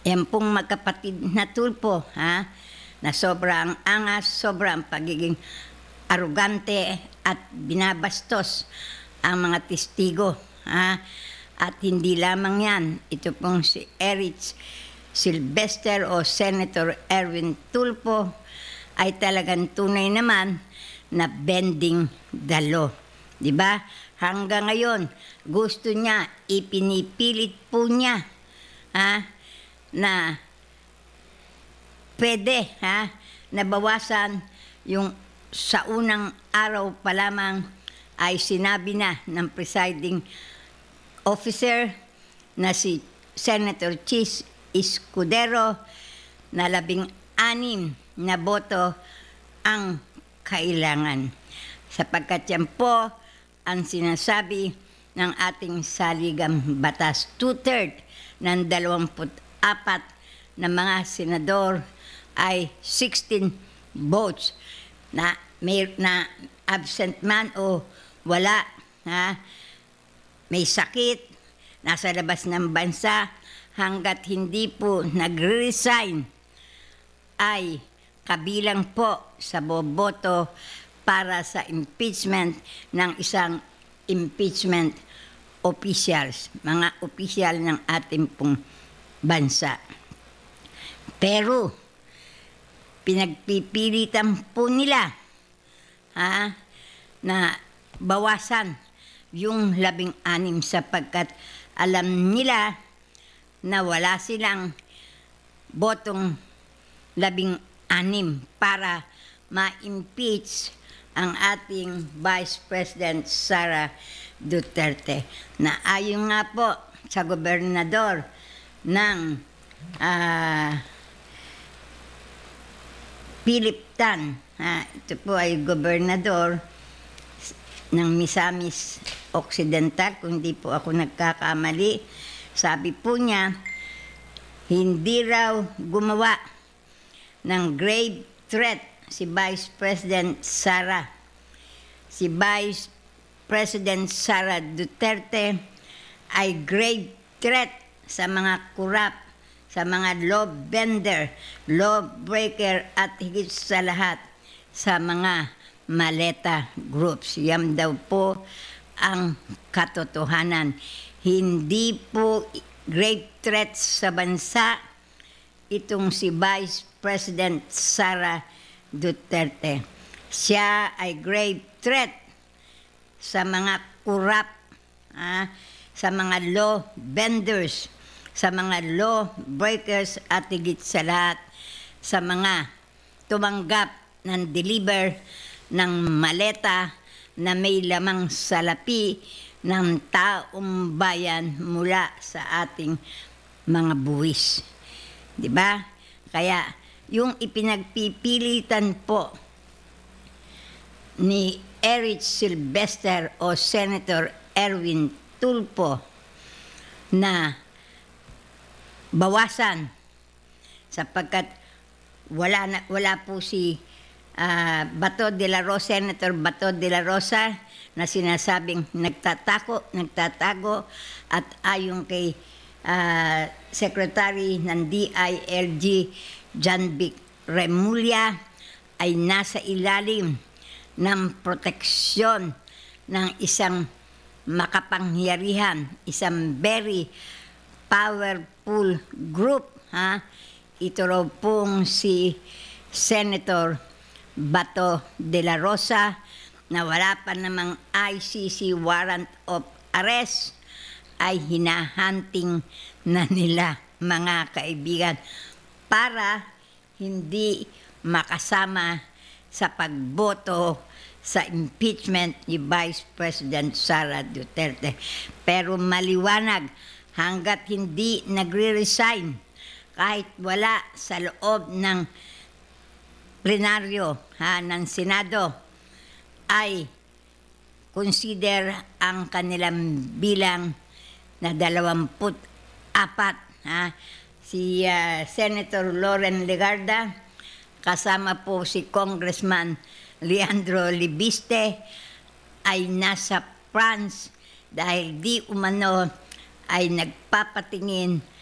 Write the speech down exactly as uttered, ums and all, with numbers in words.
Yan pong magkapatid na tulpo, ha, na sobrang angas, sobrang pagiging arugante at binabastos ang mga testigo. Ha? At hindi lamang yan, ito pong si Eric Sylvester o Senator Erwin Tulfo ay talagang tunay naman na bending the law. Diba? Hanggang ngayon, gusto niya, ipinipilit po niya, ha, na pwede, ha, na bawasan yung sa unang araw pa lamang ay sinabi na ng presiding officer na si Senator Chis Escudero na labing anim na boto ang kailangan. Sapagkat yan po ang sinasabi ng ating saligang batas. Two-third ng dalawamput apat na mga senador ay sixteen votes na may na absent man o wala, ha, may sakit, nasa labas ng bansa, hanggat hindi po nagre-resign ay kabilang po sa boboto para sa impeachment ng isang impeachment officials, mga opisyal ng ating pong bansa. Pero pinagpipilitan po nila, ha, na bawasan yung labing anim sapagkat alam nila na wala silang botong labing anim para ma-impeach ang ating Vice President Sara Duterte, na ayon nga po sa gobernador ng uh, Philip Tan, ha, ito po ay gobernador ng Misamis Occidental, kung di po ako nagkakamali. Sabi po niya, hindi raw gumawa ng grave threat si Vice President Sara. Si Vice President Sara Duterte ay grave threat sa mga kurap, sa mga law bender, law breaker at higit sa lahat sa mga maleta groups. Yan daw po ang katotohanan. Hindi po grave threat sa bansa itong si Vice President Sara Duterte. Siya ay grave threat sa mga kurap, ah, sa mga law benders, sa mga law breakers at higit sa lahat sa mga tumanggap ng deliver ng maleta na may lamang salapi ng taong bayan mula sa ating mga buwis. Diba? Kaya yung ipinagpipilitan po ni Eric Sylvester o Senator Erwin Tulfo na bawasan sapagkat wala na, wala po si uh, Bato de la Rosa, Senator Bato de la Rosa, na sinasabing nagtatako, nagtatago at ayon kay uh, Secretary ng D I L G John Vic Remulla ay nasa ilalim ng proteksyon ng isang makapangyarihan, isang very powerful group, ha? Ito raw pong si Senator Bato de la Rosa na wala pa namang I C C warrant of arrest ay hinahunting na nila, mga kaibigan, para hindi makasama sa pagboto sa impeachment ni Vice President Sara Duterte. Pero maliwanag, hanggat hindi nagre-resign, kahit wala sa loob ng plenaryo, ha, ng Senado, ay consider ang kanilang bilang na dalawamput apat. Ha? Si uh, Senator Loren Legarda, kasama po si Congressman Leandro Libiste, ay nasa France dahil di umano ay nagpapatingin